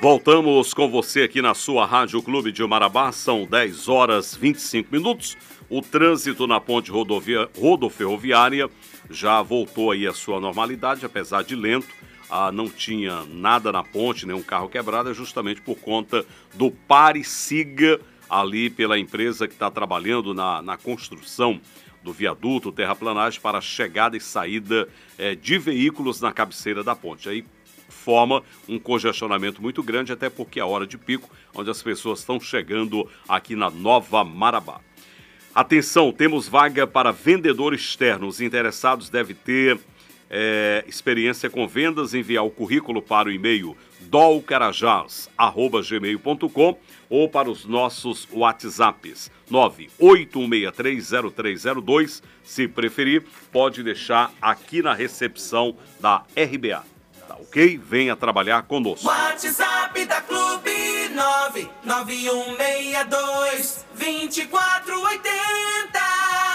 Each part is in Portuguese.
Voltamos com você aqui na sua Rádio Clube de Marabá, são 10 horas 25 minutos. O trânsito na ponte rodoferroviária já voltou aí à sua normalidade, apesar de lento. Não tinha nada na ponte, nenhum carro quebrado, justamente por conta do pare-siga ali pela empresa que está trabalhando na construção do viaduto, terraplanagem, para chegada e saída de veículos na cabeceira da ponte. Aí forma um congestionamento muito grande, até porque é a hora de pico, onde as pessoas estão chegando aqui na Nova Marabá. Atenção, temos vaga para vendedor externo. Os interessados devem ter experiência com vendas, enviar o currículo para o e-mail dolcarajás@gmail.com ou para os nossos WhatsApps 981630302. Se preferir, pode deixar aqui na recepção da RBA. Tá ok? Venha trabalhar conosco. WhatsApp da Clube 99162-2480.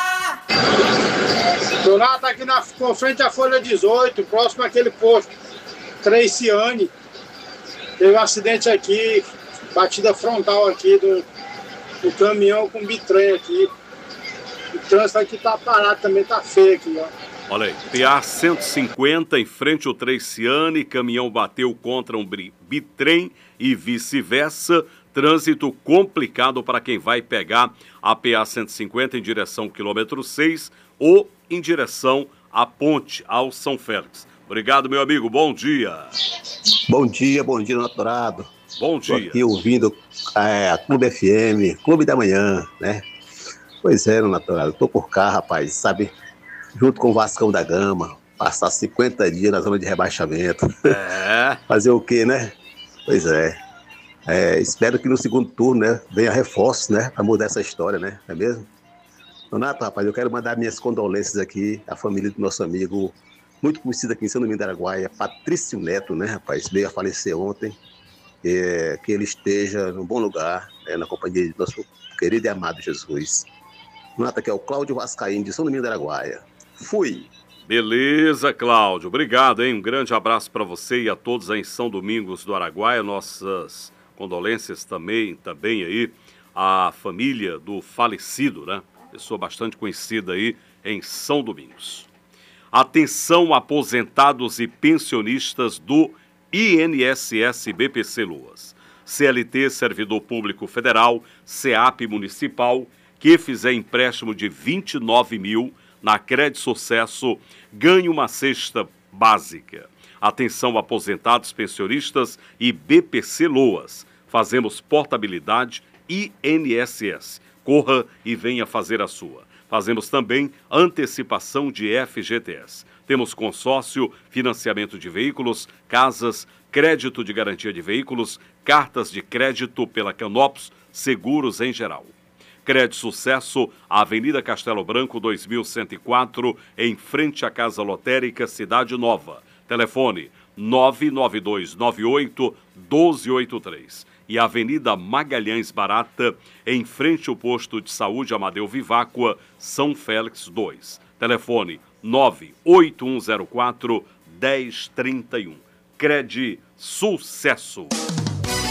Donato, aqui com frente à Folha 18, próximo àquele posto Treiciane. Teve um acidente aqui, batida frontal aqui do caminhão com bitrem aqui. O trânsito aqui tá parado também, tá feio aqui, ó. Olha aí, PA 150 em frente ao Treiciane, caminhão bateu contra um bitrem e vice-versa. Trânsito complicado para quem vai pegar a PA 150 em direção ao quilômetro 6 ou em direção à ponte, ao São Félix. Obrigado, meu amigo, bom dia. Bom dia, doutorado. Bom dia. Tô aqui ouvindo a Clube FM, Clube da Manhã, né? Pois é, doutorado, tô por cá, rapaz, sabe? Junto com o Vascão da Gama, passar 50 dias na zona de rebaixamento. Fazer o quê, né? Pois é. Espero que no segundo turno, né, venha reforços, né, para mudar essa história, né? Não é mesmo? Donato, rapaz, eu quero mandar minhas condolências aqui à família do nosso amigo, muito conhecido aqui em São Domingos do Araguaia, Patrício Neto, né, rapaz? Veio a falecer ontem. Que ele esteja num bom lugar, na companhia de nosso querido e amado Jesus. Donato, aqui é o Cláudio Vascaíno, de São Domingos do Araguaia. Fui! Beleza, Cláudio. Obrigado, hein? Um grande abraço para você e a todos aí em São Domingos do Araguaia. Nossas condolências também aí à família do falecido, né? Pessoa bastante conhecida aí em São Domingos. Atenção, aposentados e pensionistas do INSS BPC Loas. CLT, Servidor Público Federal, SEAP Municipal, que fizer empréstimo de 29 mil na Crédito Sucesso, ganhe uma cesta básica. Atenção, aposentados, pensionistas e BPC Loas. Fazemos portabilidade INSS. Corra e venha fazer a sua. Fazemos também antecipação de FGTS. Temos consórcio, financiamento de veículos, casas, crédito de garantia de veículos, cartas de crédito pela Canopus, seguros em geral. Crédito Sucesso, Avenida Castelo Branco, 2104, em frente à Casa Lotérica, Cidade Nova. Telefone 99298-1283. E Avenida Magalhães Barata, em frente ao posto de saúde Amadeu Viváqua, São Félix 2. Telefone 98104-1031. Crédito Sucesso.